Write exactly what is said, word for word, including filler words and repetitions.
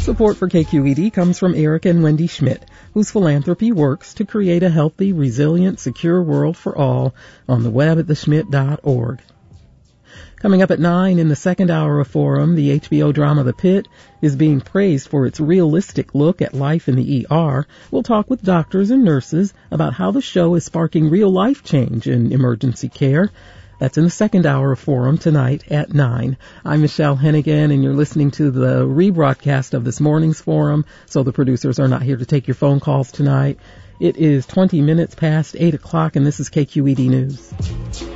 Support for K Q E D comes from Eric and Wendy Schmidt, whose philanthropy works to create a healthy, resilient, secure world for all on the web at the schmidt dot org. Coming up at nine in the second hour of Forum, the H B O drama The Pit is being praised for its realistic look at life in the E R. We'll talk with doctors and nurses about how the show is sparking real-life change in emergency care. That's in the second hour of Forum tonight at nine. I'm Michelle Hennigan, and you're listening to the rebroadcast of this morning's Forum, so the producers are not here to take your phone calls tonight. It is twenty minutes past eight o'clock, and this is K Q E D News.